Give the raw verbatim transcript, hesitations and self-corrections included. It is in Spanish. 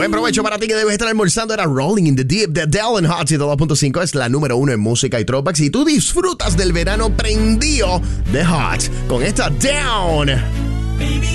Buen provecho para ti que debes estar almorzando. Era Rolling in the Deep de Dell en Hot ciento dos punto cinco. Es la número uno en música y throwbacks. Y tú disfrutas del verano prendido de Hot con esta Down.